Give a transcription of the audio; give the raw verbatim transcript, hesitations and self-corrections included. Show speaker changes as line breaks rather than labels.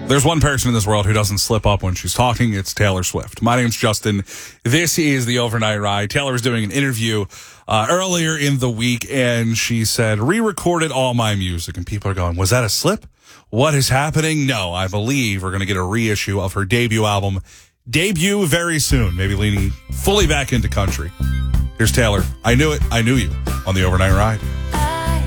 There's one person in this world who doesn't slip up when she's talking. It's Taylor Swift. My name's Justin. This is the Overnight Ride. Taylor was doing an interview uh, earlier in the week, and she said, re-recorded all my music. And people are going, was that a slip? What is happening? No, I believe we're going to get a reissue of her debut album. Debut very soon, maybe leaning fully back into country. Here's Taylor. I knew it. I knew you on the Overnight Ride.